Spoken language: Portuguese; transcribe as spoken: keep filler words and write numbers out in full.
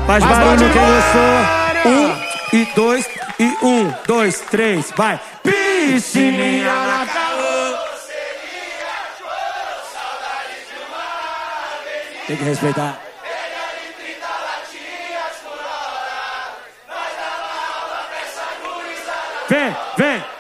Faz barulho quem gostou. Um e dois e um, dois, três, vai. Piscininha na caô. Tem que respeitar. Vem, vem.